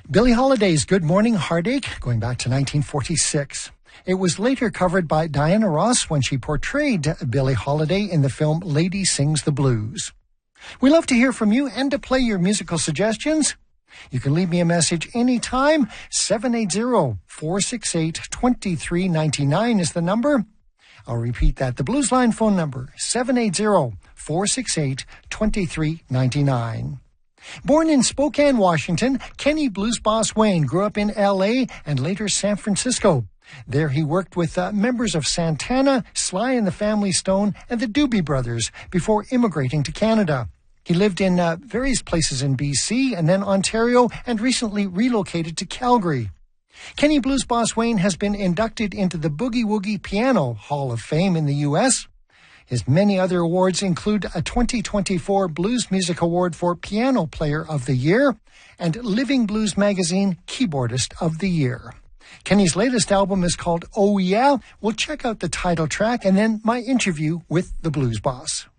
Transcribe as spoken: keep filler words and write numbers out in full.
Billie Holiday's Good Morning Heartache, going back to nineteen forty-six. It was later covered by Diana Ross when she portrayed Billie Holiday in the film Lady Sings the Blues. We love to hear from you and to play your musical suggestions. You can leave me a message anytime. seven eight zero, four six eight, two three nine nine is the number. I'll repeat that. The Blues Line phone number, seven eight zero, four six eight, two three nine nine. Born in Spokane, Washington, Kenny Blues Boss Wayne grew up in L A and later San Francisco. There he worked with uh, members of Santana, Sly and the Family Stone, and the Doobie Brothers before immigrating to Canada. He lived in uh, various places in B C and then Ontario and recently relocated to Calgary. Kenny Blues Boss Wayne has been inducted into the Boogie Woogie Piano Hall of Fame in the U S His many other awards include a twenty twenty-four Blues Music Award for Piano Player of the Year and Living Blues Magazine Keyboardist of the Year. Kenny's latest album is called Oh Yeah. We'll check out the title track and then my interview with the Blues Boss.